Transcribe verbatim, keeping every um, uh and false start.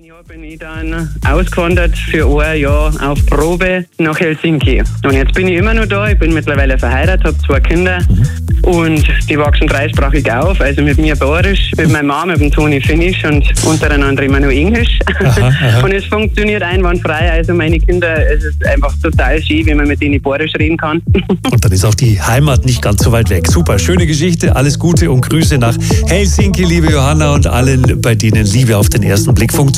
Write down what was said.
Jahr bin ich dann ausgewandert für ein Jahr auf Probe nach Helsinki. Und jetzt bin ich immer noch da. Ich bin mittlerweile verheiratet, habe zwei Kinder und die wachsen dreisprachig auf. Also mit mir Bayerisch, mit meiner Mama, mit dem Toni Finnisch und untereinander immer nur Englisch. Aha, aha. Und es funktioniert einwandfrei. Also meine Kinder, es ist einfach total schön, wenn man mit denen Bayerisch reden kann. Und dann ist auch die Heimat nicht ganz so weit weg. Super, schöne Geschichte, alles Gute und Grüße nach Helsinki, liebe Johanna, und allen, bei denen Liebe auf den ersten Blick funktioniert.